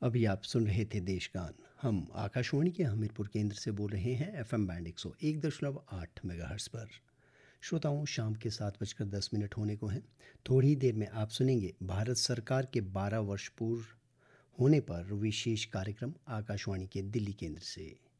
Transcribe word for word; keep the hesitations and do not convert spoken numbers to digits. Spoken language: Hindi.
अभी आप सुन रहे थे देशगान। हम आकाशवाणी के हमीरपुर केंद्र से बोल रहे हैं एफएम बैंड एक सौ एक दशमलव आठ मेगाहर्ट्ज़ पर। श्रोताओं, शाम के सात बजकर दस मिनट होने को हैं। थोड़ी ही देर में आप सुनेंगे भारत सरकार के बारह वर्ष पूर्ण होने पर विशेष कार्यक्रम आकाशवाणी के दिल्ली केंद्र से।